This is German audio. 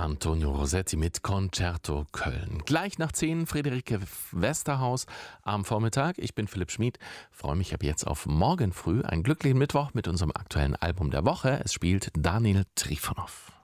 Antonio Rossetti mit Concerto Köln. Gleich nach 10 Friederike Westerhaus am Vormittag. Ich bin Philipp Schmid, freue mich ab jetzt auf morgen früh. Einen glücklichen Mittwoch mit unserem aktuellen Album der Woche. Es spielt Daniel Trifonov.